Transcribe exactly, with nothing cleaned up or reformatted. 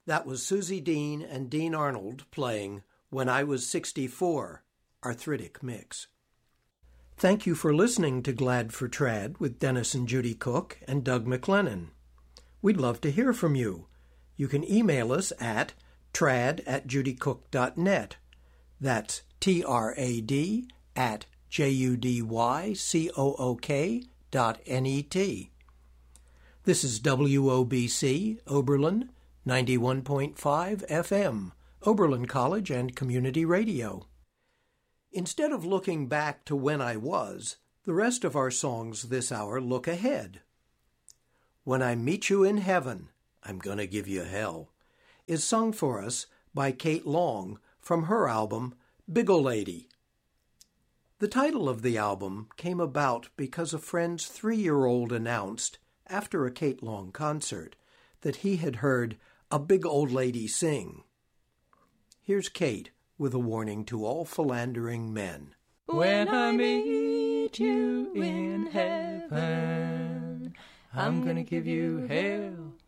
That was Susie Dean and Dean Arnold playing When I Was sixty-four, Arthritic Mix. Thank you for listening to Glad for Trad with Dennis and Judy Cook and Doug McLennan. We'd love to hear from you. You can email us at trad at judycook dot net. That's T R A D at J U D Y C O O K dot N E T. This is W O B C, Oberlin, ninety-one point five F M, Oberlin College and Community Radio. Instead of looking back to when I was, the rest of our songs this hour look ahead. When I Meet You in Heaven, I'm Gonna Give You Hell, is sung for us by Kate Long from her album Big Ol' Lady. The title of the album came about because a friend's three-year-old announced, after a Kate Long concert, that he had heard a big old lady sing. Here's Kate with a warning to all philandering men. When I meet you in heaven, I'm gonna give you hell.